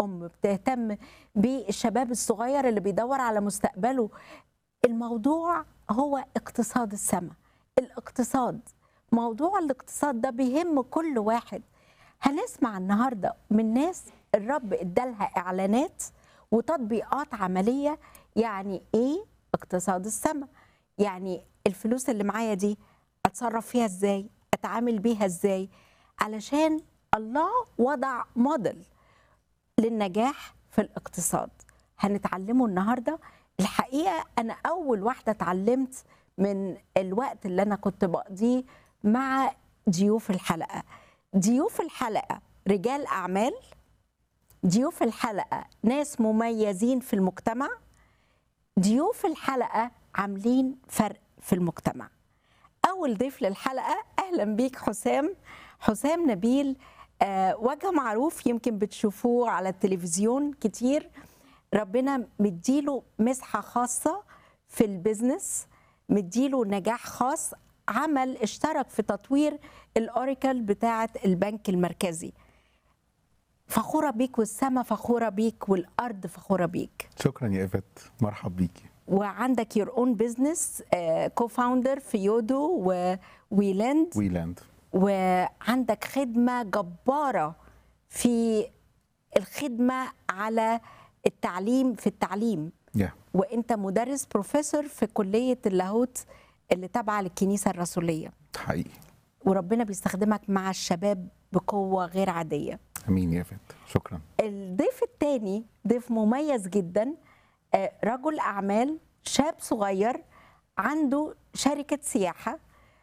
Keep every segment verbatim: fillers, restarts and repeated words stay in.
الام، بتهتم بالشباب الصغير اللي بيدور على مستقبله. الموضوع هو اقتصاد السماء. الاقتصاد، موضوع الاقتصاد ده بيهم كل واحد. هنسمع النهارده من ناس الرب ادالها اعلانات وتطبيقات عمليه. يعني ايه اقتصاد السماء؟ يعني الفلوس اللي معايا دي اتصرف فيها ازاي؟ اتعامل بيها ازاي؟ علشان الله وضع موديل للنجاح في الاقتصاد هنتعلمه النهارده. الحقيقه انا اول واحده اتعلمت من الوقت اللي انا كنت بقضيه مع ضيوف الحلقه. ضيوف الحلقه رجال اعمال، ضيوف الحلقه ناس مميزين في المجتمع، ضيوف الحلقه عاملين فرق في المجتمع. اول ضيف للحلقه، اهلا بيك حسام. حسام نبيل، آه وجه معروف، يمكن بتشوفوه على التلفزيون كتير. ربنا مديله مسحه خاصه في البيزنس، مديله نجاح خاص. عمل اشترك في تطوير الاوراكل بتاعه البنك المركزي. فخوره بيك، والسما فخوره بيك، والارض فخوره بيك. شكرا يا ايفت، مرحب بيكي. وعندك يور اون بزنس، كو فاوندر في يودو وويلاند ويلاند وعندك خدمه جباره في الخدمه على التعليم، في التعليم yeah. وانت مدرس بروفيسور في كليه اللاهوت اللي تابعه للكنيسه الرسوليه. حقيقي. وربنا بيستخدمك مع الشباب بقوه غير عاديه. امين يا ايفت، شكرا. الضيف الثاني ضيف مميز جدا، رجل اعمال شاب صغير عنده شركه سياحه،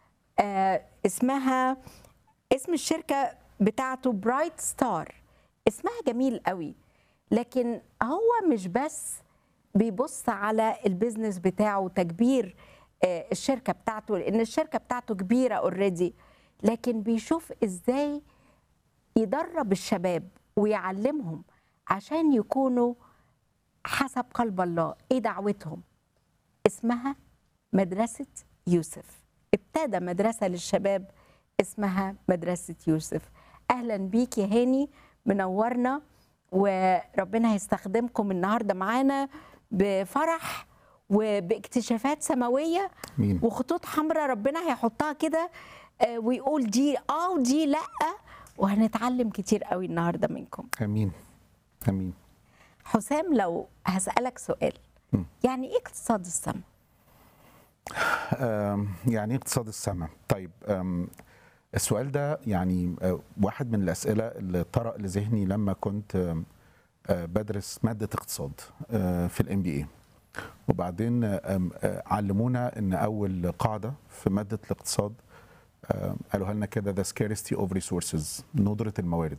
اسمها اسم الشركه بتاعته برايت ستار. اسمها جميل قوي، لكن هو مش بس بيبص على البيزنس بتاعه وتكبير الشركه بتاعته، لان الشركه بتاعته كبيره اوريدي، لكن بيشوف ازاي يدرب الشباب ويعلمهم عشان يكونوا حسب قلب الله. ايه دعوتهم؟ اسمها مدرسة يوسف. ابتدى مدرسة للشباب اسمها مدرسة يوسف. اهلا بيك يا هاني، منورنا، وربنا هيستخدمكم النهارده معانا بفرح وباكتشافات سماوية. مين. وخطوط حمراء ربنا هيحطها كده ويقول دي اه ودي لا، وهنتعلم كتير قوي النهارده منكم. امين امين. حسام، لو هسألك سؤال، م. يعني ايه اقتصاد السماء؟ يعني ايه اقتصاد السماء؟ طيب، السؤال ده يعني واحد من الأسئلة اللي طرأ لذهني لما كنت بدرس مادة اقتصاد في الام بي اي. وبعدين علمونا ان اول قاعدة في مادة الاقتصاد قالوها لنا كده: the scarcity of resources، ندرة الموارد.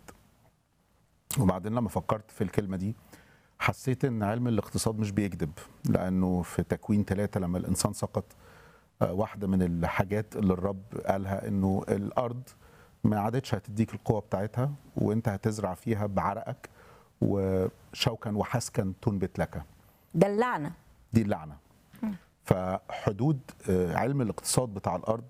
وبعدين لما فكرت في الكلمة دي حسيت ان علم الاقتصاد مش بيكذب، لانه في تكوين ثلاثة لما الانسان سقط، واحدة من الحاجات اللي الرب قالها انه الارض ما عادتش هتديك القوة بتاعتها، وانت هتزرع فيها بعرقك، وشوكا وحسكا تنبت لك. ده اللعنة، دي اللعنة. فحدود علم الاقتصاد بتاع الارض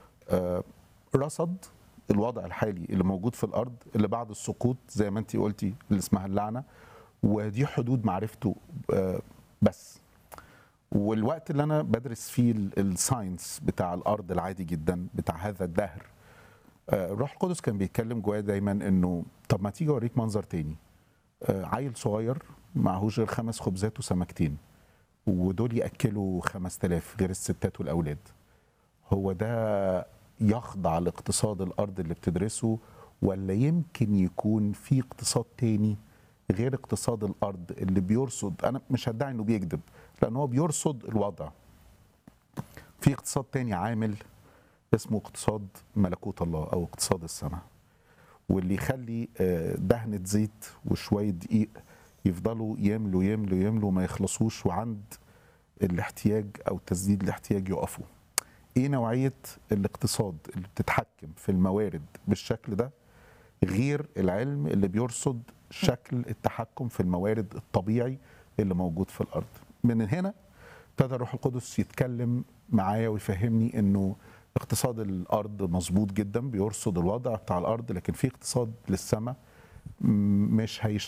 رصد الوضع الحالي اللي موجود في الارض اللي بعد السقوط، زي ما انت قلتي، اللي اسمها اللعنه، ودي حدود معرفته بس. والوقت اللي انا بدرس فيه الساينس بتاع الارض العادي جدا بتاع هذا الدهر، الروح القدس كان بيتكلم جوايا دايما انه طب ما تيجي اوريك منظر تاني. عيل صغير معهوش غير خمس خبزات وسمكتين، ودول ياكلوا خمس آلاف غير الستات والاولاد. هو ده يخضع لاقتصاد الارض اللي بتدرسه، ولا يمكن يكون في اقتصاد تاني غير اقتصاد الارض اللي بيرصد؟ انا مش هدعي انه بيكذب، لان هو بيرصد الوضع. في اقتصاد تاني عامل اسمه اقتصاد ملكوت الله او اقتصاد السماء، واللي يخلي دهنة زيت وشوية دقيق يفضلوا يملوا يملوا يملوا ما يخلصوش، وعند الاحتياج او تسديد الاحتياج يقفوا. ايه نوعية الاقتصاد اللي بتتحكم في الموارد بالشكل ده غير العلم اللي بيرصد شكل التحكم في الموارد الطبيعي اللي موجود في الارض؟ من هنا ابتدى الروح القدس يتكلم معايا ويفهمني انه اقتصاد الارض مظبوط جدا، بيرصد الوضع بتاع الارض، لكن في اقتصاد للسماء مش هيشتغل